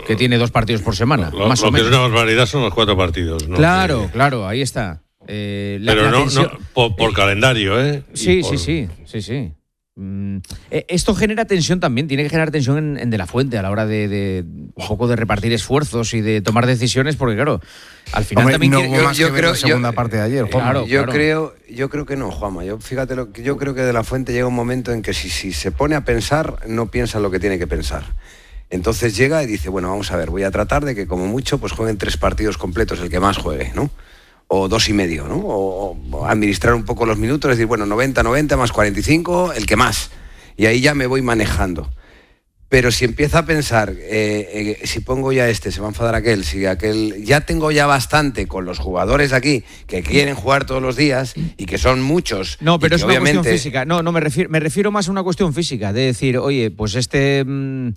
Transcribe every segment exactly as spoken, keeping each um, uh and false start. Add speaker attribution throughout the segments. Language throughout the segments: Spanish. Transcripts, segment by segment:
Speaker 1: que tiene dos partidos por semana.
Speaker 2: Lo,
Speaker 1: más
Speaker 2: lo
Speaker 1: o
Speaker 2: que
Speaker 1: menos.
Speaker 2: es una barbaridad son los cuatro partidos, ¿no?
Speaker 1: Claro,
Speaker 2: que,
Speaker 1: claro, ahí está. Eh, la,
Speaker 2: pero
Speaker 1: la
Speaker 2: no,
Speaker 1: tensión...
Speaker 2: no por, por calendario, ¿eh?
Speaker 1: Sí,
Speaker 2: por...
Speaker 1: sí, sí, sí, sí. Mm, eh, esto genera tensión también, tiene que generar tensión en, en De La Fuente a la hora de, de un poco de repartir esfuerzos y de tomar decisiones, porque claro, al final
Speaker 3: Hombre,
Speaker 1: también
Speaker 3: no,
Speaker 1: quiere,
Speaker 3: yo, más
Speaker 4: yo
Speaker 3: que ver
Speaker 4: creo-
Speaker 3: la segunda
Speaker 4: yo-
Speaker 3: parte de ayer, Juanma.
Speaker 1: Claro,
Speaker 4: yo
Speaker 1: claro.
Speaker 4: creo, yo creo que no, Juanma. Yo fíjate lo que yo creo que De La Fuente llega un momento en que si, si se pone a pensar, no piensa lo que tiene que pensar. Entonces llega y dice, bueno, vamos a ver, voy a tratar de que como mucho pues jueguen tres partidos completos, el que más juegue, ¿no? O dos y medio, ¿no? O, o administrar un poco los minutos, decir, bueno, noventa, noventa más cuarenta y cinco, el que más. Y ahí ya me voy manejando. Pero si empieza a pensar, eh, eh, si pongo ya este, se va a enfadar aquel, si aquel, ya tengo ya bastante con los jugadores aquí que quieren jugar todos los días y que son muchos.
Speaker 1: No, pero
Speaker 4: y
Speaker 1: es
Speaker 4: que
Speaker 1: una
Speaker 4: obviamente...
Speaker 1: cuestión física. No, no, me refiero, me refiero más a una cuestión física, de decir, oye, pues este mm,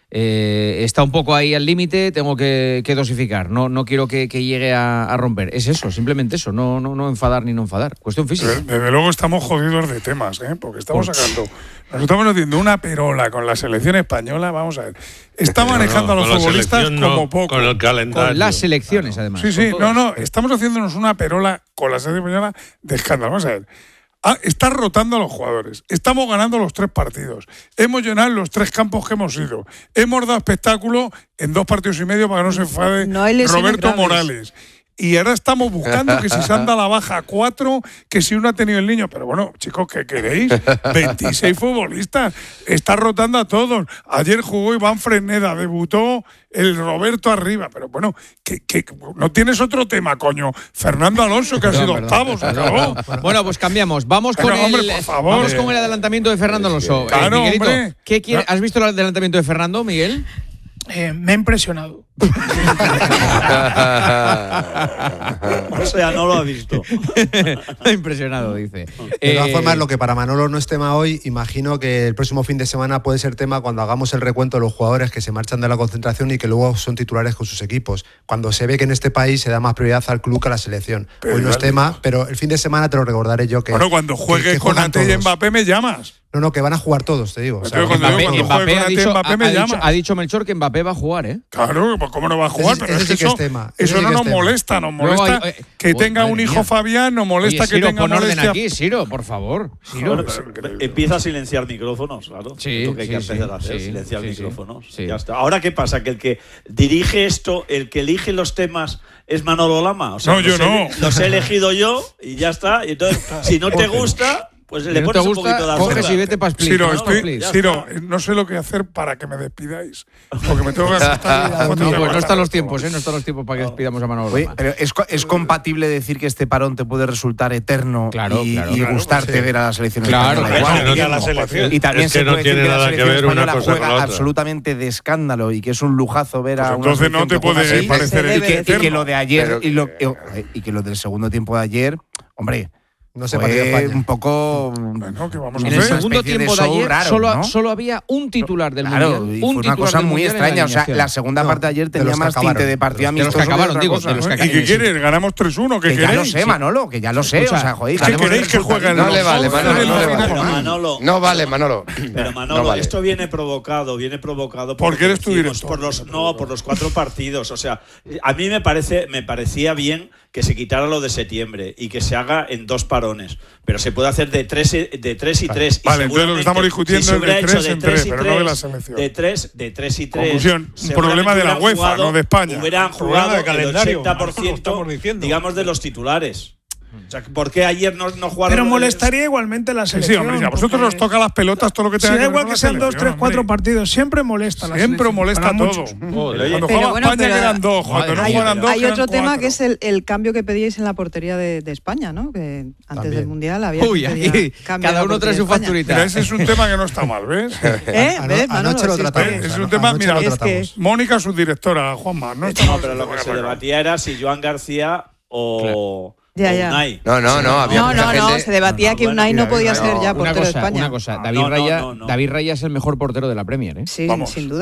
Speaker 1: eh, está un poco ahí al límite, tengo que, que dosificar, no, no quiero que, que llegue a, a romper. Es eso, simplemente eso, no, no, no enfadar ni no enfadar. Cuestión física.
Speaker 5: Desde, desde luego estamos jodidos de temas, ¿eh? Porque estamos sacando, nos estamos haciendo una perola con la selección española, vamos a ver. Está
Speaker 2: Pero
Speaker 5: manejando
Speaker 2: no,
Speaker 5: a los
Speaker 2: con la
Speaker 5: futbolistas
Speaker 2: selección
Speaker 5: como
Speaker 2: no,
Speaker 5: poco.
Speaker 2: Con el calendario.
Speaker 1: Con las selecciones, además.
Speaker 5: Sí, sí,
Speaker 1: con
Speaker 5: no,
Speaker 1: todas.
Speaker 5: no, estamos haciéndonos una perola con la selección española de escándalo. Vamos a ver. Ah, está rotando a los jugadores. Estamos ganando los tres partidos. Hemos llenado los tres campos que hemos ido. Hemos dado espectáculo en dos partidos y medio para que no se enfade
Speaker 6: No hay lesiones
Speaker 5: Roberto
Speaker 6: graves.
Speaker 5: Morales. Y ahora estamos buscando que si se anda a la baja a cuatro, que si uno ha tenido el niño. Pero bueno, chicos, ¿qué queréis? veintiséis futbolistas. Está rotando a todos. Ayer jugó Iván Fresneda, debutó el Roberto arriba. Pero bueno, que, que no tienes otro tema, coño. Fernando Alonso, que ha sido octavo, se acabó.
Speaker 1: Bueno, pues cambiamos. Vamos con,
Speaker 5: Pero, hombre,
Speaker 1: el,
Speaker 5: por favor.
Speaker 1: vamos con el adelantamiento de Fernando Alonso. Eh,
Speaker 5: Claro,
Speaker 1: Miguelito,
Speaker 5: hombre.
Speaker 1: ¿qué quiere? ¿Has visto el adelantamiento de Fernando, Miguel?
Speaker 7: Eh, me ha impresionado.
Speaker 8: O sea, no lo ha visto.
Speaker 1: Me ha impresionado, dice.
Speaker 3: De todas
Speaker 1: Eh,
Speaker 3: formas, lo que para Manolo no es tema hoy, imagino que el próximo fin de semana puede ser tema cuando hagamos el recuento de los jugadores que se marchan de la concentración y que luego son titulares con sus equipos. Cuando se ve que en este país se da más prioridad al club que a la selección.
Speaker 5: Pero
Speaker 3: hoy no es
Speaker 5: dale.
Speaker 3: tema, pero el fin de semana te lo recordaré yo que.
Speaker 5: Bueno, cuando
Speaker 3: que-
Speaker 5: juegue
Speaker 3: que
Speaker 5: con
Speaker 3: juegan
Speaker 5: Ante y
Speaker 3: todos.
Speaker 5: Mbappé me llamas.
Speaker 3: No, no, que van a jugar todos, te digo. O sea,
Speaker 5: Entonces, cuando
Speaker 1: Mbappé,
Speaker 5: cuando
Speaker 1: Mbappé
Speaker 5: juegue
Speaker 1: ha,
Speaker 5: con
Speaker 1: dicho,
Speaker 5: Mbappé
Speaker 1: ha-
Speaker 5: me
Speaker 1: ha dicho-
Speaker 5: llamas.
Speaker 1: ha dicho Melchor que Mbappé va a jugar, ¿eh?
Speaker 5: Claro, pues cómo no va a jugar,
Speaker 3: Ese-
Speaker 5: pero
Speaker 3: ese
Speaker 5: es
Speaker 3: sí
Speaker 5: que
Speaker 3: que
Speaker 5: eso,
Speaker 3: es tema,
Speaker 5: eso
Speaker 3: ese sí
Speaker 5: no
Speaker 3: que
Speaker 5: nos
Speaker 3: es tema.
Speaker 5: molesta, nos
Speaker 1: Luego
Speaker 5: molesta
Speaker 1: hay- eh,
Speaker 5: que
Speaker 1: oh,
Speaker 5: tenga
Speaker 1: madre
Speaker 5: un hijo
Speaker 1: mía.
Speaker 5: Fabián, nos molesta
Speaker 1: Oye,
Speaker 5: que
Speaker 1: Siro,
Speaker 5: tenga
Speaker 1: pon orden
Speaker 5: molestia.
Speaker 1: aquí, Siro, por favor. Siro.
Speaker 8: Bueno, pero empieza a silenciar micrófonos, claro.
Speaker 1: Sí,
Speaker 8: Es lo que hay que
Speaker 1: sí,
Speaker 8: empezar
Speaker 1: sí,
Speaker 8: a hacer,
Speaker 1: sí,
Speaker 8: silenciar
Speaker 1: sí, sí.
Speaker 8: micrófonos.
Speaker 1: Sí.
Speaker 8: Ya está. Ahora, ¿qué pasa? ¿Que el que dirige esto, el que elige los temas es Manolo Lama? O sea,
Speaker 5: No, yo
Speaker 8: los he-
Speaker 5: no.
Speaker 8: Los he elegido yo y ya está. Y entonces, si no te gusta, pues
Speaker 1: Si
Speaker 8: le
Speaker 1: no te
Speaker 8: pones un
Speaker 1: gusta,
Speaker 8: poquito de
Speaker 1: coges
Speaker 8: azúcar.
Speaker 1: y vete para Split.
Speaker 5: Ciro,
Speaker 1: ¿no?
Speaker 5: estoy,
Speaker 1: Split.
Speaker 8: ya
Speaker 5: Ciro,
Speaker 8: está.
Speaker 5: no sé lo que hacer para que me despidáis. Porque me tengo que asustar.
Speaker 1: No, pues no están los tiempos, ¿eh? No están los tiempos para que despidamos a Manolo
Speaker 9: Oye,
Speaker 1: Lama.
Speaker 9: pero es, co- es compatible decir que este parón te puede resultar eterno
Speaker 1: Claro,
Speaker 9: y,
Speaker 1: claro,
Speaker 9: y
Speaker 1: claro,
Speaker 9: gustarte
Speaker 5: sí.
Speaker 9: ver a la selección
Speaker 1: Claro,
Speaker 9: española
Speaker 1: claro.
Speaker 9: igual.
Speaker 2: Es que no
Speaker 5: tiene-
Speaker 2: tiene-
Speaker 5: selección.
Speaker 9: Y también
Speaker 2: Es que
Speaker 9: se
Speaker 2: no
Speaker 9: puede
Speaker 2: tiene
Speaker 9: decir que la
Speaker 2: nada que
Speaker 9: selección
Speaker 2: ver una
Speaker 9: española
Speaker 2: cosa con
Speaker 9: juega
Speaker 2: la otra.
Speaker 9: absolutamente de escándalo y que es un lujazo ver
Speaker 5: Pues
Speaker 9: a una
Speaker 5: entonces no
Speaker 9: selección
Speaker 5: te
Speaker 9: que juega
Speaker 5: puede
Speaker 9: así.
Speaker 5: parecer
Speaker 6: Se debe
Speaker 9: y, que, y que
Speaker 5: eterno.
Speaker 9: lo de ayer
Speaker 4: Pero-
Speaker 9: y, lo, y que lo del segundo tiempo de ayer, hombre,
Speaker 3: No sé para qué
Speaker 9: fue
Speaker 3: España.
Speaker 9: un poco.
Speaker 5: Bueno, ¿qué vamos a
Speaker 1: En el
Speaker 5: hacer?
Speaker 9: Una
Speaker 1: segundo
Speaker 9: especie de
Speaker 1: tiempo de,
Speaker 9: show
Speaker 1: ayer
Speaker 9: raro,
Speaker 1: solo,
Speaker 9: ¿no?
Speaker 1: solo había un titular del
Speaker 9: Claro,
Speaker 1: Mundial.
Speaker 9: y
Speaker 1: Un
Speaker 9: fue una
Speaker 1: titular
Speaker 9: cosa
Speaker 1: del
Speaker 9: muy
Speaker 1: Mundial en la
Speaker 9: extraña. O sea,
Speaker 1: alineación.
Speaker 9: la segunda
Speaker 3: No,
Speaker 9: parte de ayer
Speaker 3: de
Speaker 9: tenía
Speaker 3: los que
Speaker 9: más
Speaker 3: acabaron.
Speaker 9: tinte de partido
Speaker 1: De los que
Speaker 9: amistoso.
Speaker 1: acabaron,
Speaker 9: otra
Speaker 1: digo,
Speaker 9: cosa.
Speaker 1: de los que
Speaker 5: ¿Y qué quieres? ¿Ganamos tres uno? ¿Qué
Speaker 9: Que ya lo
Speaker 5: queréis?
Speaker 9: sé, Manolo, que ya lo sé.
Speaker 1: Escucha,
Speaker 9: o sea, joder,
Speaker 5: ¿qué
Speaker 9: ganemos
Speaker 5: queréis
Speaker 9: el
Speaker 5: que
Speaker 9: resultado.
Speaker 5: jueguen
Speaker 4: No
Speaker 5: los
Speaker 4: le vale,
Speaker 5: once
Speaker 4: Manolo,
Speaker 5: del
Speaker 4: no le
Speaker 5: final?
Speaker 4: vale.
Speaker 8: Pero Manolo,
Speaker 4: No vale, Manolo.
Speaker 8: Pero Manolo,
Speaker 4: No vale.
Speaker 8: esto viene provocado, viene provocado
Speaker 5: Porque eres tu
Speaker 8: decimos,
Speaker 5: director.
Speaker 8: por los no, por los cuatro partidos. O sea, a mí me parece, me parecía bien que se quitara lo de septiembre y que se haga en dos parones, pero se puede hacer de tres, de tres y tres.
Speaker 5: Vale,
Speaker 8: y
Speaker 5: entonces lo que estamos
Speaker 8: seguramente,
Speaker 5: discutiendo
Speaker 8: si se
Speaker 5: es de
Speaker 8: hubiera
Speaker 5: tres
Speaker 8: hecho de
Speaker 5: en tres,
Speaker 8: y
Speaker 5: pero no de la selección.
Speaker 8: De tres, de tres y tres.
Speaker 5: Conclusión, un
Speaker 8: seguramente
Speaker 5: problema de la
Speaker 8: hubieran
Speaker 5: UEFA,
Speaker 8: jugado-
Speaker 5: no de España.
Speaker 8: Hubieran
Speaker 10: Problema
Speaker 8: jugado
Speaker 10: de
Speaker 8: el
Speaker 10: calendario,
Speaker 8: ochenta por
Speaker 10: Manolo, lo
Speaker 8: ciento,
Speaker 10: estamos diciendo.
Speaker 8: digamos, de los titulares. O sea, ¿por qué ayer no, no jugaron?
Speaker 7: Pero molestaría igualmente la
Speaker 5: Sí,
Speaker 7: selección.
Speaker 5: sí, hombre, si a vosotros
Speaker 7: porque
Speaker 5: os toca las pelotas todo lo que
Speaker 7: si
Speaker 5: tenga
Speaker 7: da
Speaker 5: que ver
Speaker 7: igual
Speaker 5: con
Speaker 7: que
Speaker 5: la
Speaker 7: sean dos,
Speaker 5: selección,
Speaker 7: tres, cuatro
Speaker 5: hombre.
Speaker 7: partidos, siempre molesta la
Speaker 5: Siempre
Speaker 7: selección.
Speaker 5: molesta
Speaker 7: Para
Speaker 5: todo.
Speaker 7: muchos.
Speaker 2: Joder.
Speaker 8: Oye,
Speaker 5: Cuando
Speaker 6: Pero
Speaker 5: jugaba
Speaker 6: bueno,
Speaker 5: España
Speaker 6: pero
Speaker 5: que eran dos, cuando no
Speaker 6: hay,
Speaker 5: jugaran dos
Speaker 6: hay
Speaker 5: que
Speaker 6: otro
Speaker 5: eran
Speaker 6: tema
Speaker 5: cuatro.
Speaker 6: que es el, el cambio que pedíais en la portería de, de España, ¿no? Que antes
Speaker 3: También.
Speaker 6: del Mundial había
Speaker 1: Uy,
Speaker 6: que
Speaker 1: aquí
Speaker 6: pedía cambio
Speaker 1: cada
Speaker 6: de la
Speaker 1: uno trae
Speaker 6: portería
Speaker 1: su
Speaker 6: de España.
Speaker 1: facturita.
Speaker 5: Mira, ese es un tema que no está mal, ¿ves?
Speaker 6: ¿Eh?
Speaker 3: Ano-
Speaker 6: ¿Ves, Manolo?
Speaker 3: anoche lo
Speaker 6: Si es
Speaker 3: tratamos.
Speaker 6: que-
Speaker 5: Es un
Speaker 3: Ano-
Speaker 5: tema,
Speaker 3: anoche
Speaker 5: mira,
Speaker 3: lo
Speaker 6: es que-
Speaker 3: tratamos.
Speaker 5: Mónica, su directora, Juanma, no está
Speaker 8: No,
Speaker 5: mal.
Speaker 8: pero lo que se debatía era si Joan García o,
Speaker 6: Ya,
Speaker 8: o
Speaker 6: ya.
Speaker 8: Unai.
Speaker 4: No, no, no, había
Speaker 6: No,
Speaker 4: mucha
Speaker 6: no, no,
Speaker 4: gente-
Speaker 6: se debatía
Speaker 8: No,
Speaker 6: que
Speaker 8: no,
Speaker 6: Unai
Speaker 8: bueno,
Speaker 6: no podía
Speaker 4: mira,
Speaker 6: ser
Speaker 4: no,
Speaker 6: ya
Speaker 1: Una
Speaker 6: portero de
Speaker 1: cosa,
Speaker 6: España.
Speaker 1: una cosa.
Speaker 8: No,
Speaker 1: David,
Speaker 8: no,
Speaker 1: Raya,
Speaker 8: no, no.
Speaker 1: David Raya es el mejor portero de la Premier, ¿eh?
Speaker 6: Sí,
Speaker 5: Vamos.
Speaker 6: sin duda.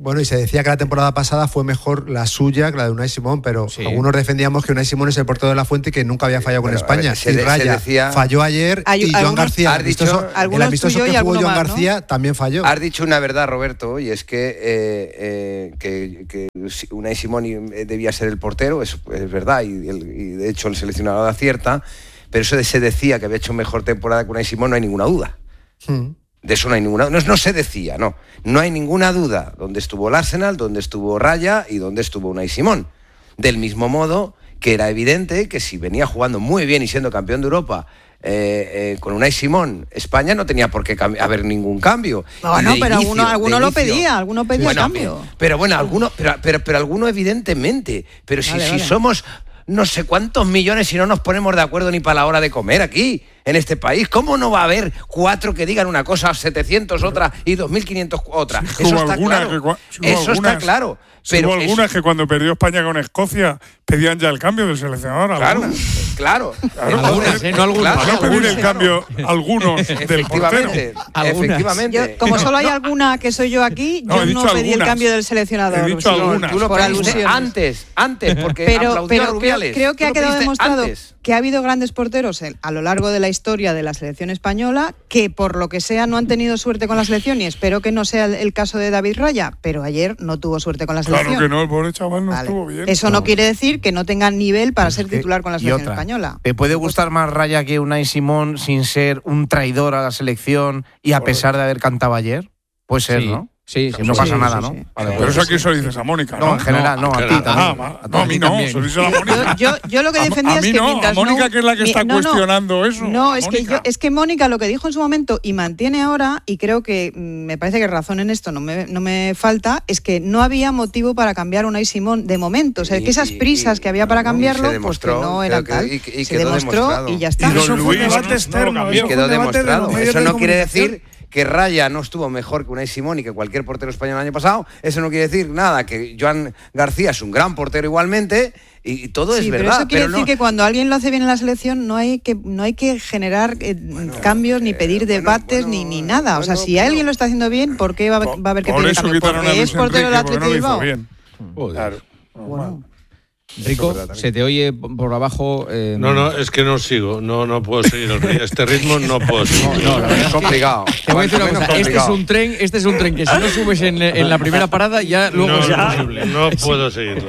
Speaker 3: Bueno, y se decía que la temporada pasada fue mejor la suya que la de Unai Simón, pero
Speaker 1: Sí.
Speaker 3: algunos defendíamos que Unai Simón es el portero de la Fuente y que nunca había fallado con
Speaker 4: Bueno, a
Speaker 3: España.
Speaker 4: ver, se
Speaker 3: y
Speaker 4: de- se
Speaker 3: Raya
Speaker 4: decía-
Speaker 3: falló ayer
Speaker 6: Hay-
Speaker 3: y Joan
Speaker 6: algunos-
Speaker 3: García,
Speaker 4: has
Speaker 3: el
Speaker 4: dicho-
Speaker 3: amistoso, el
Speaker 6: algunos
Speaker 3: amistoso
Speaker 6: tuyo
Speaker 3: que
Speaker 6: y
Speaker 3: jugó
Speaker 6: alguno
Speaker 3: Joan
Speaker 6: más, ¿no?
Speaker 3: García también falló.
Speaker 4: Has dicho una verdad, Roberto, y es que, eh, eh, que, que Unai Simón eh, debía ser el portero, es, es verdad, y, el- y de hecho el seleccionador acierta, pero eso de se decía que había hecho mejor temporada que Unai Simón, no hay ninguna duda.
Speaker 3: Hmm.
Speaker 4: De eso no hay ninguna, no, no se decía, no. No hay ninguna duda dónde estuvo el Arsenal, dónde estuvo Raya y dónde estuvo Unai Simón. Del mismo modo que era evidente que si venía jugando muy bien y siendo campeón de Europa eh, eh, con Unai Simón, España no tenía por qué cambi- haber ningún cambio.
Speaker 6: Bueno,
Speaker 4: Y de
Speaker 6: pero
Speaker 4: inicio,
Speaker 6: alguno,
Speaker 4: de
Speaker 6: alguno lo
Speaker 4: inicio.
Speaker 6: pedía, alguno pedía
Speaker 4: Bueno,
Speaker 6: cambio.
Speaker 4: Pero bueno, alguno, pero, pero, pero alguno evidentemente. Pero si,
Speaker 6: Vale,
Speaker 4: si
Speaker 6: vale.
Speaker 4: somos no sé cuántos millones y no nos ponemos de acuerdo ni para la hora de comer aquí, en este país, ¿cómo no va a haber cuatro que digan una cosa, setecientos otra y dos mil quinientos otra?
Speaker 5: Sí,
Speaker 4: Eso
Speaker 5: hubo
Speaker 4: está
Speaker 5: algunas
Speaker 4: claro.
Speaker 5: que cua- sí, hubo
Speaker 4: Eso está
Speaker 5: algunas-
Speaker 4: claro.
Speaker 5: Sí,
Speaker 4: Pero
Speaker 5: hubo
Speaker 4: es-
Speaker 5: algunas que cuando perdió España con Escocia pedían ya el cambio del seleccionador.
Speaker 4: Claro,
Speaker 5: algunas.
Speaker 4: claro.
Speaker 1: Algunas, ¿eh? No algunas.
Speaker 5: Para no pedir el
Speaker 4: Algunas.
Speaker 5: cambio algunos del portero.
Speaker 4: Efectivamente,
Speaker 1: Algunas.
Speaker 4: efectivamente.
Speaker 6: Yo, como solo hay alguna que soy yo aquí,
Speaker 5: No,
Speaker 6: yo
Speaker 5: he dicho
Speaker 6: no pedí el
Speaker 5: algunas.
Speaker 6: cambio del seleccionador.
Speaker 5: He dicho
Speaker 6: sí,
Speaker 5: algunas.
Speaker 4: Tú lo
Speaker 6: por
Speaker 4: pediste
Speaker 6: alusiones.
Speaker 4: antes, antes, porque
Speaker 6: Pero,
Speaker 4: aplaudió a
Speaker 6: pero creo,
Speaker 4: Rubiales.
Speaker 6: creo que
Speaker 4: Tú
Speaker 6: ha
Speaker 4: lo
Speaker 6: quedado
Speaker 4: pediste
Speaker 6: demostrado
Speaker 4: antes.
Speaker 6: que ha habido grandes porteros en- a lo largo de la historia de la selección española que por lo que sea no han tenido suerte con la selección y espero que no sea el, el caso de David Raya, pero ayer no tuvo suerte con la selección.
Speaker 5: Claro que no, el pobre chaval no
Speaker 6: Vale.
Speaker 5: estuvo bien.
Speaker 6: Eso no quiere decir que no tengan nivel para ser
Speaker 9: que-
Speaker 6: titular con la
Speaker 9: y
Speaker 6: selección
Speaker 9: otra,
Speaker 6: española.
Speaker 9: ¿Te puede gustar más Raya que Unai Simón sin ser un traidor a la selección y a pesar de haber cantado ayer? Puede ser,
Speaker 1: Sí,
Speaker 9: ¿no?
Speaker 1: sí, sí,
Speaker 9: no
Speaker 1: sí,
Speaker 9: pasa
Speaker 6: sí,
Speaker 9: nada,
Speaker 6: sí,
Speaker 9: ¿no?
Speaker 6: sí.
Speaker 9: Vale,
Speaker 5: Pero
Speaker 9: pues
Speaker 5: eso aquí se lo dices a Mónica, ¿no?
Speaker 9: no, en general, no, a ti
Speaker 2: general.
Speaker 9: también.
Speaker 5: Ah, ma-
Speaker 9: A
Speaker 5: no, a mí no,
Speaker 1: también.
Speaker 5: se lo dices a la Mónica.
Speaker 6: Yo, yo lo que
Speaker 5: A-
Speaker 6: defendía
Speaker 5: a
Speaker 6: es
Speaker 5: mí
Speaker 6: que
Speaker 5: no,
Speaker 6: mientras
Speaker 5: a Mónica,
Speaker 6: no-
Speaker 5: que es la que
Speaker 6: mi-
Speaker 5: está
Speaker 6: no, no.
Speaker 5: cuestionando eso.
Speaker 6: No, es que,
Speaker 5: Mónica.
Speaker 6: yo, es que Mónica lo que dijo en su momento y mantiene ahora, y creo que mm, me parece que razón en esto no me, no me falta, es que no había motivo para cambiar a Unai Simón de momento. O sea,
Speaker 4: Y-
Speaker 6: que esas
Speaker 4: y-
Speaker 6: prisas
Speaker 4: y-
Speaker 6: que había para
Speaker 4: no, y se
Speaker 6: cambiarlo, pues que
Speaker 4: demostró,
Speaker 6: no era
Speaker 4: creo
Speaker 6: tal.
Speaker 4: que- y- y
Speaker 6: se
Speaker 4: quedó
Speaker 6: demostró
Speaker 4: demostrado.
Speaker 6: y ya está.
Speaker 5: Y don
Speaker 7: Eso fue un
Speaker 5: Luis
Speaker 7: debate
Speaker 5: no lo
Speaker 7: externo.
Speaker 5: cambió.
Speaker 7: Eso fue
Speaker 4: Quedó
Speaker 7: un debate de
Speaker 4: demostrado.
Speaker 7: los medios
Speaker 4: Eso
Speaker 7: de
Speaker 4: no quiere
Speaker 7: comunicación.
Speaker 4: decir que Raya no estuvo mejor que Unai Simón y que cualquier portero español el año pasado. Eso no quiere decir nada, que Joan García es un gran portero igualmente y, y todo
Speaker 6: Sí,
Speaker 4: es
Speaker 6: pero
Speaker 4: verdad.
Speaker 6: eso quiere
Speaker 4: pero
Speaker 6: decir
Speaker 4: no-
Speaker 6: que cuando alguien lo hace bien en la selección no hay que no hay que generar eh, cambios ni pedir
Speaker 4: eh, bueno,
Speaker 6: debates
Speaker 4: bueno,
Speaker 6: ni, ni nada. O sea,
Speaker 4: bueno,
Speaker 6: si
Speaker 4: bueno.
Speaker 6: alguien lo está haciendo bien, ¿por qué va, a- va a haber que
Speaker 5: Por
Speaker 6: pedir
Speaker 5: eso
Speaker 6: cambio?
Speaker 5: quitaron a
Speaker 6: Porque
Speaker 5: Luis
Speaker 6: es portero del
Speaker 5: Enrique, porque
Speaker 6: Atleti
Speaker 5: no lo hizo
Speaker 6: Bilbao.
Speaker 5: bien.
Speaker 2: Joder.
Speaker 5: Claro.
Speaker 6: Bueno.
Speaker 1: Rico, se te oye por abajo. eh,
Speaker 2: No, no, es que no sigo, no, no puedo seguir el ri- este ritmo, no puedo seguir.
Speaker 1: No, la verdad
Speaker 4: es complicado.
Speaker 1: Te voy a decir una
Speaker 4: Menos
Speaker 1: cosa, este es
Speaker 4: complicado.
Speaker 1: un tren, este es un tren que si no subes en, en la primera parada ya luego
Speaker 2: no,
Speaker 1: es
Speaker 2: no,
Speaker 1: imposible.
Speaker 2: no puedo seguirlo.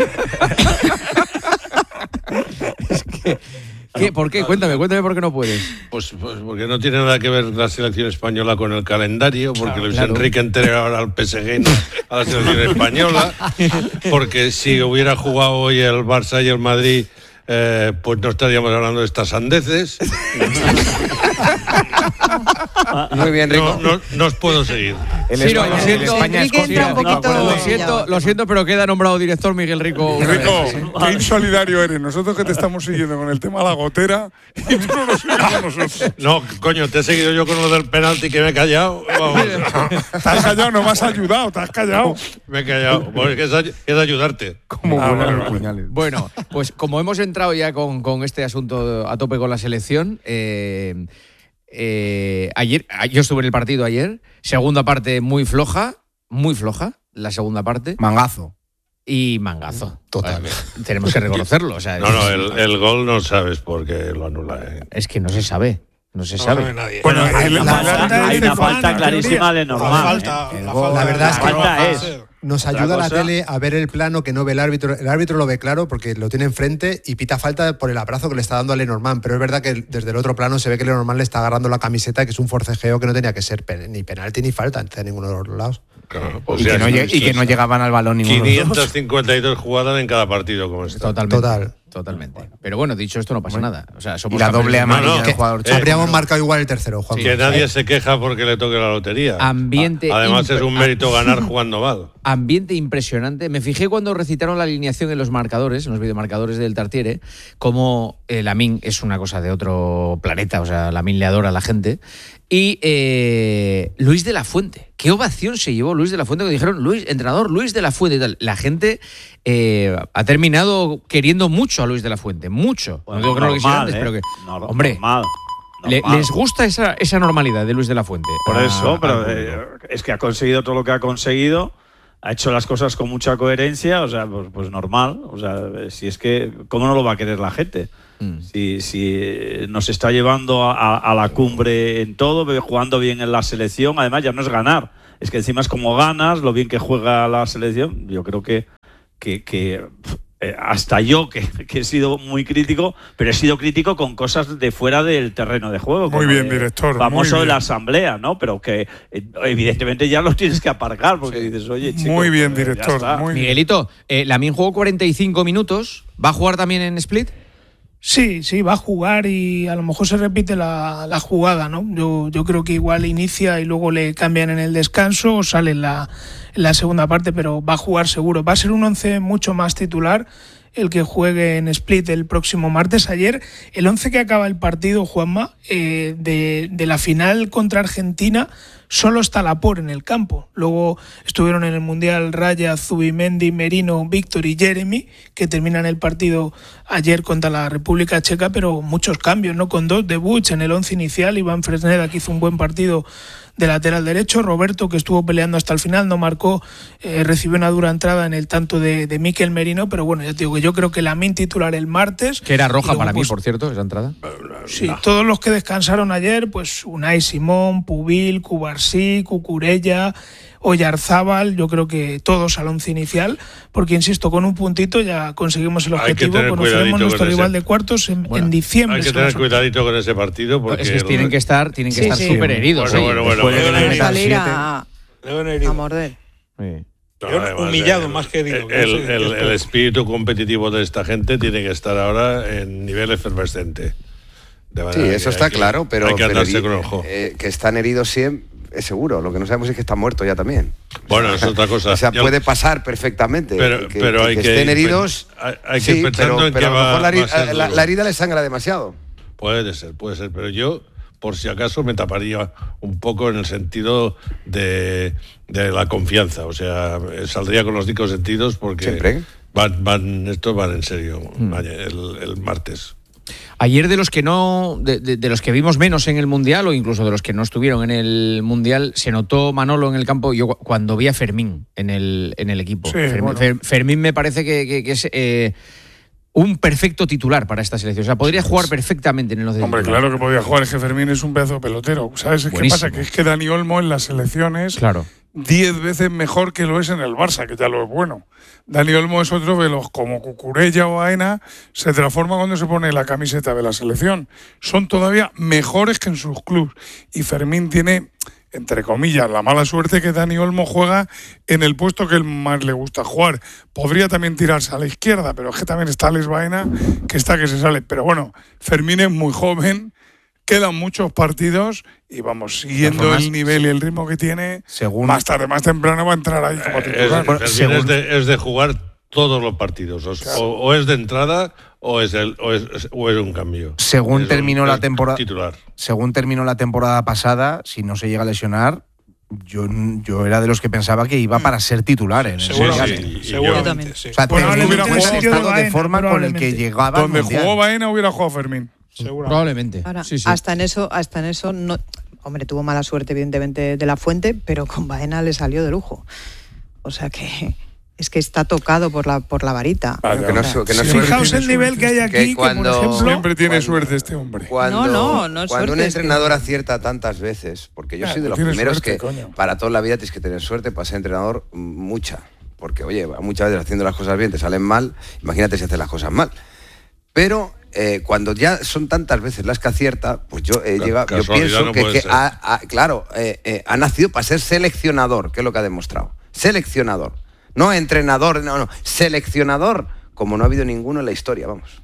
Speaker 1: ¿Qué? ¿Por qué? Cuéntame, cuéntame por qué no puedes.
Speaker 2: Pues, pues porque no tiene nada que ver la selección española con el calendario, porque Luis
Speaker 1: claro.
Speaker 2: Enrique entrega ahora al P S G, no a la selección española, porque si hubiera jugado hoy el Barça y el Madrid, eh, pues no estaríamos hablando de estas sandeces.
Speaker 4: Muy bien, Rico.
Speaker 2: No, no, no os puedo seguir.
Speaker 9: El
Speaker 1: Ciro,
Speaker 9: España-
Speaker 1: lo siento,
Speaker 9: el España
Speaker 6: Enrique
Speaker 9: Escocia,
Speaker 6: entra un
Speaker 9: Rico,
Speaker 6: poquito-
Speaker 9: acuérdate.
Speaker 1: Lo siento, lo siento, pero queda nombrado director Miguel Rico. una
Speaker 5: Rico,
Speaker 1: vez.
Speaker 5: qué insolidario eres. Nosotros que te estamos siguiendo con el tema de la gotera y tú no nos sigues a nosotros.
Speaker 2: No, coño, te he seguido yo con lo del penalti que me he callado. Vamos,
Speaker 5: Te has callado, no me has ayudado, te has callado.
Speaker 2: me he callado. Pues que es, ay- es ayudarte.
Speaker 9: Como
Speaker 5: Ah,
Speaker 9: vuelan
Speaker 5: vale,
Speaker 9: los
Speaker 5: vale.
Speaker 9: puñales.
Speaker 1: Bueno, pues como hemos entrado ya con, con este asunto a tope con la selección, eh, eh, ayer, yo estuve en el partido ayer, segunda parte muy floja, muy floja, la segunda parte,
Speaker 9: Mangazo.
Speaker 1: y mangazo.
Speaker 3: Total.
Speaker 1: Eh, tenemos que reconocerlo. O sea,
Speaker 2: No, no, el, el gol no sabes por qué lo anula. ¿eh?
Speaker 1: es que no se sabe, no se sabe.
Speaker 5: Bueno, el-
Speaker 7: La
Speaker 5: la-
Speaker 7: falta
Speaker 8: hay
Speaker 7: dice
Speaker 8: una
Speaker 7: Juan,
Speaker 8: falta
Speaker 7: la
Speaker 8: clarísima
Speaker 7: teoría.
Speaker 8: de normal.
Speaker 7: falta,
Speaker 8: ¿eh?
Speaker 7: la
Speaker 9: gol,
Speaker 7: falta,
Speaker 3: la verdad es que
Speaker 8: falta
Speaker 7: no
Speaker 8: es.
Speaker 7: hacer.
Speaker 3: Nos
Speaker 8: Otra
Speaker 3: ayuda
Speaker 8: cosa-
Speaker 3: la tele a ver el plano que no ve el árbitro. El árbitro lo ve claro porque lo tiene enfrente y pita falta por el abrazo que le está dando a Lenormand. Pero es verdad que desde el otro plano se ve que Lenormand le está agarrando la camiseta, que es un forcejeo que no tenía que ser pen- ni penalti ni falta en ninguno de los lados.
Speaker 2: Claro, pues
Speaker 9: Y
Speaker 2: ya
Speaker 9: que, no,
Speaker 2: es-
Speaker 9: lleg- y que no llegaban al balón ninguno. de los dos.
Speaker 2: quinientas cincuenta y dos jugadas en cada partido como está.
Speaker 1: Totalmente.
Speaker 3: Total.
Speaker 1: Totalmente. Pero bueno, dicho esto, no pasa nada. O sea,
Speaker 9: Y
Speaker 1: somos
Speaker 9: la
Speaker 1: campeones
Speaker 9: doble
Speaker 1: del mundo.
Speaker 9: amarilla
Speaker 2: no,
Speaker 9: del
Speaker 2: que-
Speaker 9: jugador
Speaker 2: eh,
Speaker 9: chico.
Speaker 3: Habríamos marcado igual el tercero, Juan.
Speaker 2: Que nadie se queja porque le toque la lotería.
Speaker 1: Ambiente
Speaker 2: Además es
Speaker 1: impre-
Speaker 2: un mérito ganar jugando mal.
Speaker 1: Ambiente impresionante. Me fijé cuando recitaron la alineación en los marcadores, en los videomarcadores del Tartiere, como eh, Lamine es una cosa de otro planeta, o sea, Lamine le adora a la gente. Y eh, Luis de la Fuente. ¿Qué ovación se llevó Luis de la Fuente? Que dijeron, Luis, entrenador Luis de la Fuente y tal. La gente eh, ha terminado queriendo mucho a Luis de la Fuente. Mucho.
Speaker 8: Bueno,
Speaker 1: no digo que no lo quisiera
Speaker 8: normal,
Speaker 1: antes,
Speaker 8: ¿eh?
Speaker 1: pero que.
Speaker 8: Nor-
Speaker 1: hombre,
Speaker 8: normal,
Speaker 1: le-
Speaker 8: normal.
Speaker 1: les gusta esa, esa normalidad de Luis de la Fuente.
Speaker 8: Por
Speaker 1: a-
Speaker 8: eso,
Speaker 1: al
Speaker 8: pero
Speaker 1: público.
Speaker 8: eh, es que ha conseguido todo lo que ha conseguido ha hecho las cosas con mucha coherencia, o sea, pues, pues normal. O sea, si es que, ¿cómo no lo va a querer la gente? Mm. Si, si nos está llevando a, a la cumbre en todo, jugando bien en la selección, además ya no es ganar, es que encima es como ganas, lo bien que juega la selección. Yo creo que, que, que eh, hasta yo, que, que he sido muy crítico, pero he sido crítico con cosas de fuera del terreno de juego.
Speaker 5: Muy bien, de, director.
Speaker 8: Famoso
Speaker 5: muy
Speaker 8: de
Speaker 5: bien.
Speaker 8: la asamblea, ¿no? Pero que eh, evidentemente ya los tienes que aparcar, porque sí. dices, oye, chico,
Speaker 5: muy bien,
Speaker 8: pues,
Speaker 5: director. Muy
Speaker 1: Miguelito, eh, Lamine jugó cuarenta y cinco minutos. ¿Va a jugar también en Split?
Speaker 7: Sí, sí, va a jugar y a lo mejor se repite la, la jugada, ¿no? Yo, yo creo que igual inicia y luego le cambian en el descanso o sale en la, en la segunda parte, pero va a jugar seguro. Va a ser un once mucho más titular el que juegue en Split el próximo martes. Ayer, el once que acaba el partido, Juanma, eh, de, de la final contra Argentina, solo está Laporte en el campo. Luego estuvieron en el Mundial Raya, Zubimendi, Merino, Víctor y Jeremy, que terminan el partido ayer contra la República Checa, pero muchos cambios, ¿no? Con dos debuts en el once inicial. Iván Fresneda, que hizo un buen partido de lateral derecho. Roberto, que estuvo peleando hasta el final, no marcó, eh, recibió una dura entrada en el tanto de, de Mikel Merino, pero bueno, ya te digo que yo creo que Lamine titular el martes.
Speaker 1: Que era roja
Speaker 7: luego,
Speaker 1: para mí,
Speaker 7: pues,
Speaker 1: por cierto, esa entrada.
Speaker 7: Sí, no. Todos los que descansaron ayer, pues Unai Simón, Pubil, Cubarsí, Cucurella, Oyarzábal, yo creo que todos al once inicial, porque insisto, con un puntito ya conseguimos el objetivo, conoceremos nuestro rival ese. de cuartos en, bueno, en diciembre.
Speaker 2: Hay que tener cuidadito con ese partido porque
Speaker 1: es que tienen
Speaker 2: lo...
Speaker 1: que estar, tienen que sí, estar sí. súper heridos.
Speaker 2: Bueno, bueno, bueno.
Speaker 6: Deben salir a, a morder.
Speaker 2: Sí. No, además, humillado el, más que herido. El, el, el, el espíritu competitivo de esta gente tiene que estar ahora en nivel efervescente.
Speaker 4: Sí, eso está
Speaker 2: que,
Speaker 4: claro, pero,
Speaker 2: hay que,
Speaker 4: pero
Speaker 2: y, con el ojo.
Speaker 4: Eh, que están heridos siempre, es seguro. Lo que no sabemos es que están muertos ya también.
Speaker 2: Bueno,
Speaker 4: o sea,
Speaker 2: es otra cosa.
Speaker 4: O sea,
Speaker 2: Yo,
Speaker 4: puede pasar perfectamente.
Speaker 2: Pero,
Speaker 4: que,
Speaker 2: pero
Speaker 4: que,
Speaker 2: hay
Speaker 4: que,
Speaker 2: que
Speaker 4: estén heridos.
Speaker 2: Hay, hay que
Speaker 4: sí,
Speaker 2: ir pensando
Speaker 4: pero,
Speaker 2: en
Speaker 4: pero
Speaker 2: que
Speaker 4: a lo mejor
Speaker 2: va,
Speaker 4: la, herida,
Speaker 2: va
Speaker 4: la, la herida le sangra demasiado.
Speaker 2: Puede ser, puede ser. Pero yo, por si acaso, me taparía un poco en el sentido de, de la confianza. O sea, saldría con los cinco sentidos porque
Speaker 4: ¿Siempre?
Speaker 2: van, van, estos van en serio mm. el, el martes.
Speaker 1: Ayer de los que no, de, de, de los que vimos menos en el Mundial o incluso de los que no estuvieron en el Mundial, se notó Manolo en el campo. Yo cuando vi a Fermín en el en el equipo,
Speaker 5: sí,
Speaker 1: Fermín,
Speaker 5: bueno.
Speaker 1: Fer, Fermín me parece que, que, que es eh, un perfecto titular para esta selección. O sea, podría jugar perfectamente en el once de
Speaker 5: Hombre,
Speaker 1: titular.
Speaker 5: claro que podía jugar. Es que Fermín es un pedazo de pelotero. ¿Sabes qué pasa? Que es que Dani Olmo en las selecciones
Speaker 1: claro.
Speaker 5: diez veces mejor que lo es en el Barça, que ya lo es bueno. Dani Olmo es otro de los, como Cucurella o Aena, se transforma cuando se pone la camiseta de la selección. Son todavía mejores que en sus clubes. Y Fermín tiene, entre comillas, la mala suerte que Dani Olmo juega en el puesto que él más le gusta jugar. Podría también tirarse a la izquierda, pero es que también está Alex Baena, que está que se sale. Pero bueno, Fermín es muy joven, quedan muchos partidos y vamos, siguiendo formas, el nivel y el ritmo que tiene, según, más tarde, más temprano va a entrar ahí como titular.
Speaker 2: Eh, es, es, de, es de jugar todos los partidos, o, claro. o, o es de entrada o es, el, o es, o es un cambio.
Speaker 9: Según
Speaker 2: es
Speaker 9: terminó
Speaker 2: un,
Speaker 9: la temporada
Speaker 2: titular.
Speaker 9: Según terminó la temporada pasada, si no se llega a lesionar, yo, yo era de los que pensaba que iba para ser titular en el
Speaker 2: Seguramente. Sí, sí,
Speaker 6: seguramente.
Speaker 9: Sí. O sea, bueno, hubiera jugado estado de forma con el que llegaba.
Speaker 5: Donde jugó Baena hubiera jugado Fermín.
Speaker 1: Probablemente.
Speaker 6: Ahora,
Speaker 1: sí, sí.
Speaker 6: hasta en eso, hasta en eso no, hombre, tuvo mala suerte evidentemente de la Fuente, pero con Baena le salió de lujo. O sea que es que está tocado por la por la varita.
Speaker 5: Vale,
Speaker 4: que no, que no
Speaker 7: sí, fijaos el nivel que hay aquí,
Speaker 4: que, cuando,
Speaker 7: que por ejemplo,
Speaker 5: siempre tiene
Speaker 4: cuando,
Speaker 5: suerte este hombre.
Speaker 4: Cuando,
Speaker 6: no, no, no es
Speaker 4: cuando
Speaker 6: suerte,
Speaker 4: un entrenador
Speaker 6: es que...
Speaker 4: acierta tantas veces, porque yo
Speaker 5: ah,
Speaker 4: soy de los primeros
Speaker 5: suerte,
Speaker 4: que
Speaker 5: coño.
Speaker 4: Para toda la vida tienes que tener suerte, para ser entrenador mucha, porque oye, muchas veces haciendo las cosas bien te salen mal, imagínate si haces las cosas mal. Pero eh, cuando ya son tantas veces las que acierta, pues yo, eh, llega, yo pienso
Speaker 2: no
Speaker 4: que, que ha, ha, claro, eh, eh, ha nacido para ser seleccionador, que es lo que ha demostrado. Seleccionador, no entrenador, no, no, seleccionador, como no ha habido ninguno en la historia, vamos.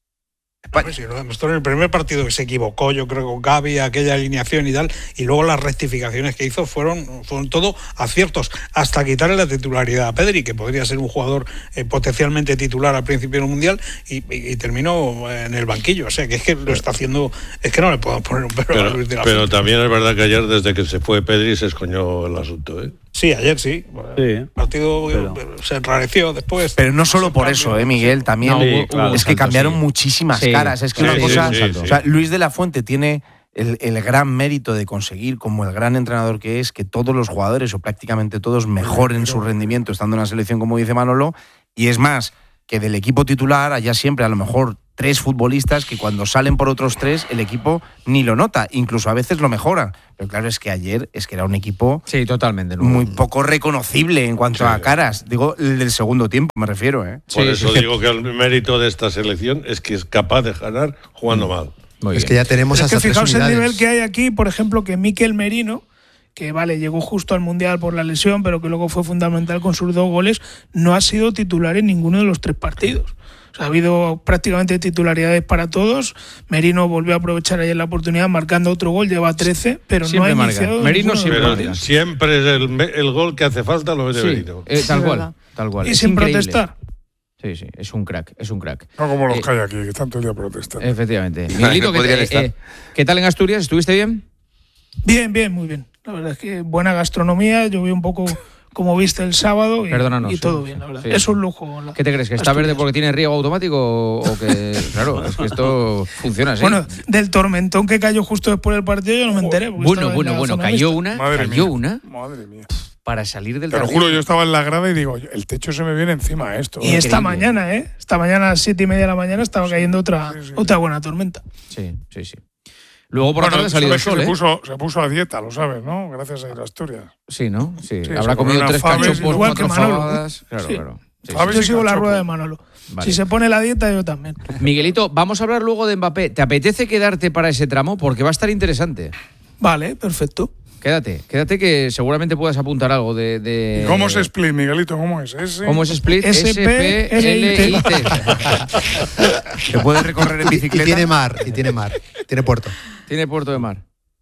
Speaker 10: Pues sí, lo demostró en el primer partido que se equivocó, yo creo, con Gavi, aquella alineación y tal, y luego las rectificaciones que hizo fueron, fueron todo aciertos, hasta quitarle la titularidad a Pedri, que podría ser un jugador eh, potencialmente titular al principio del Mundial, y, y, y terminó en el banquillo. O sea, que es que lo está haciendo, es que no le podemos poner un perro
Speaker 2: pero,
Speaker 10: a Luis de la
Speaker 2: Pero
Speaker 10: Fuente.
Speaker 2: también es verdad que ayer, desde que se fue Pedri, se escoñó el asunto, ¿eh?
Speaker 10: Sí, ayer sí.
Speaker 8: sí
Speaker 10: el partido pero... se enrareció después.
Speaker 9: Pero no solo por eso, ¿eh, Miguel? También
Speaker 1: no,
Speaker 9: hubo,
Speaker 1: claro,
Speaker 9: es que
Speaker 1: salto,
Speaker 9: cambiaron
Speaker 1: sí.
Speaker 9: muchísimas
Speaker 1: sí.
Speaker 9: caras. Es que
Speaker 2: sí,
Speaker 9: una
Speaker 2: sí,
Speaker 9: cosa.
Speaker 2: sí, sí,
Speaker 9: O sea, Luis de la Fuente tiene el, el gran mérito de conseguir, como el gran entrenador que es, que todos los jugadores o prácticamente todos mejoren su rendimiento estando en la selección, como dice Manolo, y es más, que del equipo titular haya siempre a lo mejor tres futbolistas que cuando salen por otros tres el equipo ni lo nota, incluso a veces lo mejoran. Pero claro, es que ayer es que era un equipo
Speaker 1: sí, totalmente, no.
Speaker 9: muy poco reconocible en cuanto
Speaker 2: sí.
Speaker 9: a caras. Digo, el del segundo tiempo, me refiero. ¿eh?
Speaker 2: Por
Speaker 1: Sí,
Speaker 2: eso
Speaker 1: sí.
Speaker 2: digo que el mérito de esta selección es que es capaz de ganar jugando mal.
Speaker 1: Muy
Speaker 3: es
Speaker 1: bien.
Speaker 3: que ya tenemos
Speaker 7: Es que
Speaker 3: hasta tres
Speaker 7: fijaos el
Speaker 3: unidades.
Speaker 7: nivel que hay aquí, por ejemplo, que Mikel Merino, que vale, llegó justo al Mundial por la lesión, pero que luego fue fundamental con sus dos goles, no ha sido titular en ninguno de los tres partidos. O sea, ha habido prácticamente titularidades para todos. Merino volvió a aprovechar ayer la oportunidad marcando otro gol, lleva trece, pero
Speaker 1: Siempre
Speaker 7: no ha
Speaker 1: marca.
Speaker 7: iniciado.
Speaker 1: Merino
Speaker 7: ninguno de
Speaker 1: siempre
Speaker 7: los
Speaker 2: Pero
Speaker 1: marca.
Speaker 2: siempre es el, el gol que hace falta, lo mete
Speaker 1: Sí,
Speaker 2: Benito.
Speaker 1: eh, tal
Speaker 6: Sí,
Speaker 1: cual,
Speaker 6: verdad.
Speaker 1: tal cual.
Speaker 7: Y
Speaker 1: Es
Speaker 7: sin
Speaker 1: increíble.
Speaker 7: protestar.
Speaker 1: Sí, sí, es un crack, es un crack.
Speaker 5: No como los
Speaker 1: Eh,
Speaker 5: que hay aquí, que están todo el día protestando.
Speaker 1: Efectivamente. Miguelito, ¿qué,
Speaker 4: Podrían
Speaker 1: eh,
Speaker 4: estar.
Speaker 1: eh, ¿qué tal en Asturias? ¿Estuviste bien?
Speaker 7: Bien, bien, muy bien. La verdad es que buena gastronomía, llovió un poco como viste el sábado y,
Speaker 1: Perdónanos,
Speaker 7: y todo
Speaker 1: sí,
Speaker 7: bien, la verdad.
Speaker 1: sí.
Speaker 7: Es un lujo. la-
Speaker 1: ¿Qué te crees? ¿Que está
Speaker 7: Asturias.
Speaker 1: verde porque tiene riego automático o, o que...? Claro, es que esto funciona así.
Speaker 7: Bueno, del tormentón que cayó justo después del partido yo no me enteré. porque
Speaker 1: bueno,
Speaker 7: estaba en
Speaker 1: bueno,
Speaker 7: la
Speaker 1: bueno,
Speaker 7: zona
Speaker 1: cayó
Speaker 7: mixta.
Speaker 1: una,
Speaker 5: Madre
Speaker 1: cayó
Speaker 5: mía.
Speaker 1: una
Speaker 5: Madre mía.
Speaker 1: para salir del
Speaker 5: Te lo
Speaker 1: jardín.
Speaker 5: juro, yo estaba en la grada y digo, el techo se me viene encima esto.
Speaker 7: Y esta
Speaker 1: Increíble.
Speaker 7: mañana, ¿eh? Esta mañana a las siete y media de la mañana estaba cayendo otra,
Speaker 5: sí, sí.
Speaker 7: otra buena tormenta.
Speaker 1: Sí, sí, sí. Luego por la
Speaker 5: Bueno,
Speaker 1: tarde ha salido el
Speaker 5: sabes que
Speaker 1: sol,
Speaker 5: se
Speaker 1: ¿eh?
Speaker 5: puso, se puso a dieta, lo sabes, ¿no? Gracias a ir a Asturias.
Speaker 1: Sí, ¿no? Sí.
Speaker 5: Sí,
Speaker 1: Habrá
Speaker 5: se
Speaker 1: comido
Speaker 5: comió
Speaker 1: tres
Speaker 5: unas faves y-
Speaker 1: cachopos,
Speaker 7: Igual que
Speaker 1: cuatro
Speaker 7: Manolo.
Speaker 1: fabadas. Claro,
Speaker 7: Sí.
Speaker 1: claro. Sí,
Speaker 5: Faves
Speaker 1: sí.
Speaker 7: Yo
Speaker 5: y
Speaker 7: sigo la
Speaker 5: cachopo.
Speaker 7: rueda de Manolo.
Speaker 1: Vale.
Speaker 7: Si se pone la dieta, yo también.
Speaker 1: Miguelito, vamos a hablar luego de Mbappé. ¿Te apetece quedarte para ese tramo? Porque va a estar interesante.
Speaker 7: Vale, perfecto.
Speaker 1: Quédate, quédate que seguramente puedas apuntar algo de... de-
Speaker 5: ¿Y cómo es split, Miguelito? ¿Cómo es? ¿Ese?
Speaker 1: ¿Cómo es split?
Speaker 7: S
Speaker 1: S
Speaker 7: P
Speaker 1: P L I T.
Speaker 9: Se puede recorrer en
Speaker 3: Y, y
Speaker 9: bicicleta.
Speaker 3: tiene mar, y tiene mar, tiene puerto.
Speaker 1: Tiene puerto de mar.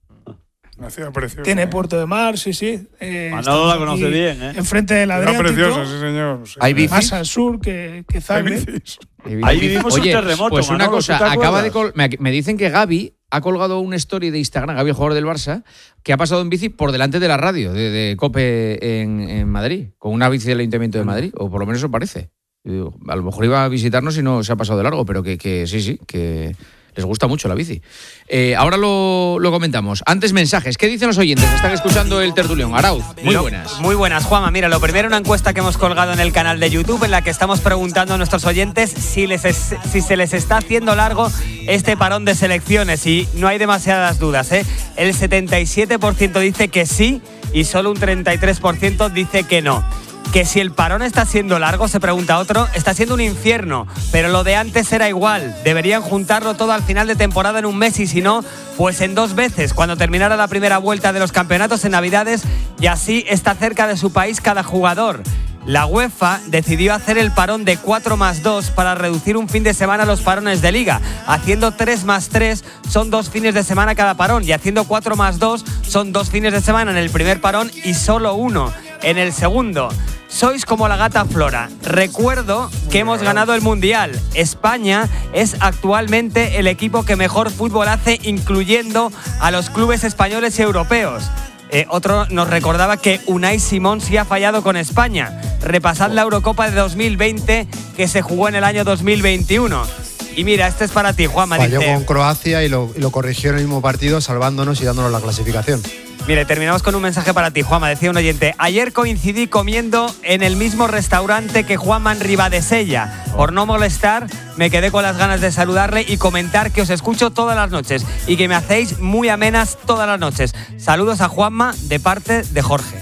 Speaker 5: Una ciudad preciosa.
Speaker 7: Tiene
Speaker 5: ¿eh?
Speaker 7: Puerto de Mar, sí, sí. Eh,
Speaker 8: Manolo la
Speaker 7: estamos
Speaker 8: conoce
Speaker 7: aquí
Speaker 8: bien, ¿eh?
Speaker 7: Enfrente del
Speaker 5: Ciudad
Speaker 7: Adriático.
Speaker 5: preciosa, sí, señor. Sí.
Speaker 9: ¿Hay bicis?
Speaker 7: Más al sur que, que
Speaker 5: Hay
Speaker 7: Zagreb.
Speaker 5: bicis.
Speaker 8: Ahí vivimos un
Speaker 1: Oye,
Speaker 8: terremoto,
Speaker 1: pues una
Speaker 8: Manolo,
Speaker 1: cosa,
Speaker 8: ¿tú te
Speaker 1: acaba de
Speaker 8: acuerdas?
Speaker 1: col- me, me dicen que Gaby ha colgado una story de Instagram, Gaby, el jugador del Barça, que ha pasado en bici por delante de la radio de, de COPE en, en Madrid, con una bici del Ayuntamiento de Madrid, o por lo menos eso parece. Y digo, a lo mejor iba a visitarnos y no se ha pasado de largo, pero que, que sí, sí, que les gusta mucho la bici. Eh, ahora lo, lo comentamos. Antes mensajes. ¿Qué dicen los oyentes? Están escuchando el tertulión. Arauz, muy
Speaker 11: Lo-
Speaker 1: buenas.
Speaker 11: Muy buenas, Juanma. Mira, lo primero, una encuesta que hemos colgado en el canal de YouTube en la que estamos preguntando a nuestros oyentes si, les es- si se les está haciendo largo este parón de selecciones, y no hay demasiadas dudas, ¿eh? El setenta y siete por ciento dice que sí y solo un treinta y tres por ciento dice que no. Que si el parón está siendo largo, se pregunta otro, está siendo un infierno, pero lo de antes era igual. Deberían juntarlo todo al final de temporada en un mes y si no, pues en dos veces, cuando terminara la primera vuelta de los campeonatos en Navidades, y así está cerca de su país cada jugador. La UEFA decidió hacer el parón de cuatro más dos para reducir un fin de semana los parones de liga. Haciendo tres más tres son dos fines de semana cada parón, y haciendo cuatro más dos son dos fines de semana en el primer parón y solo uno en el segundo. Sois como la gata Flora. Recuerdo que hemos ganado el Mundial. España es actualmente el equipo que mejor fútbol hace, incluyendo a los clubes españoles y europeos. Eh, otro nos recordaba que Unai Simón sí ha fallado con España. Repasad la Eurocopa de dos mil veinte que se jugó en el año dos mil veintiuno. Y mira, este es para ti, Juanma.
Speaker 3: Falló
Speaker 11: Dice,
Speaker 3: con Croacia y lo, y lo corrigió en el mismo partido, salvándonos y dándonos la clasificación.
Speaker 11: Mire, terminamos con un mensaje para ti, Juanma. Decía un oyente: ayer coincidí comiendo en el mismo restaurante que Juanma en Ribadesella. Por no molestar, me quedé con las ganas de saludarle y comentar que os escucho todas las noches y que me hacéis muy amenas todas las noches. Saludos a Juanma de parte de Jorge.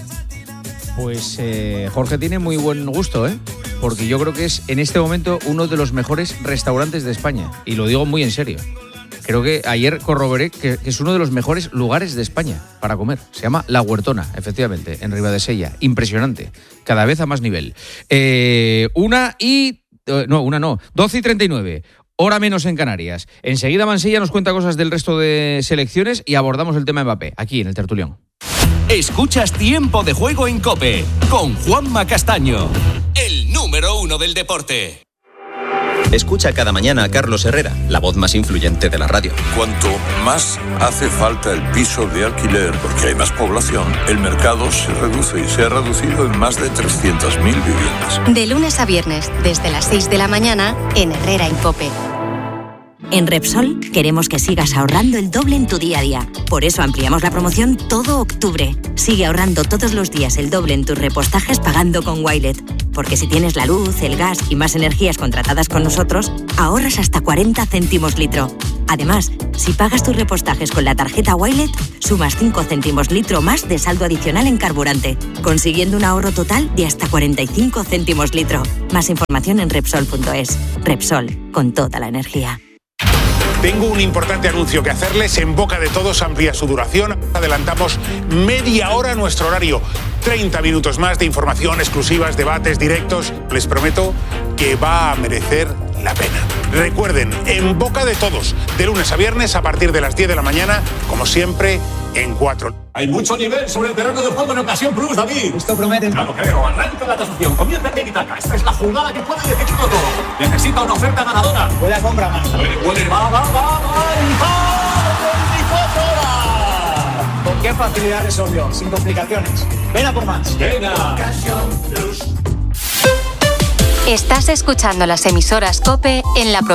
Speaker 1: Pues eh, Jorge tiene muy buen gusto, ¿eh? Porque yo creo que es en este momento uno de los mejores restaurantes de España. Y lo digo muy en serio. Creo que ayer corroboré que, que es uno de los mejores lugares de España para comer. Se llama La Huertona, efectivamente, en Ribadesella. Impresionante. Cada vez a más nivel. Eh, una y... eh, no, una no. doce y treinta y nueve. Hora menos en Canarias. Enseguida Mansilla nos cuenta cosas del resto de selecciones y abordamos el tema Mbappé, aquí en el tertulión.
Speaker 12: Escuchas Tiempo de Juego en COPE con Juanma Castaño, el número uno del deporte.
Speaker 13: Escucha cada mañana a Carlos Herrera, la voz más influyente de la radio.
Speaker 14: Cuanto más hace falta el piso de alquiler porque hay más población, el mercado se reduce y se ha reducido en más de trescientas mil viviendas.
Speaker 15: De lunes a viernes, desde las seis de la mañana, en Herrera en COPE. En Repsol queremos que sigas ahorrando el doble en tu día a día. Por eso ampliamos la promoción todo octubre. Sigue ahorrando todos los días el doble en tus repostajes pagando con Wilet. Porque si tienes la luz, el gas y más energías contratadas con nosotros, ahorras hasta cuarenta céntimos litro. Además, si pagas tus repostajes con la tarjeta Wilet, sumas cinco céntimos litro más de saldo adicional en carburante, consiguiendo un ahorro total de hasta cuarenta y cinco céntimos litro. Más información en Repsol punto es. Repsol, con toda la energía.
Speaker 16: Tengo un importante anuncio que hacerles. En boca de todos amplía su duración. Adelantamos media hora nuestro horario. treinta minutos más de información, exclusivas, debates, directos. Les prometo que va a merecer la pena. Recuerden, En boca de todos, de lunes a viernes a partir de las diez de la mañana, como siempre, en cuatro.
Speaker 17: Hay mucho nivel sobre el terreno de juego en Ocasión Plus, David. Esto promete. Claro, creo. Arranca la tasación. Comienza el taca. Esta es la jugada que puede decidirlo todo. Necesita una oferta ganadora. Puede a compra más. Puede, puede. Va, va, va, va. veinticuatro horas. ¿Con qué facilidad resolvió? Sin complicaciones. Ven a por más. Venga. Ocasión Plus.
Speaker 18: Estás escuchando las emisoras COPE en la provincia.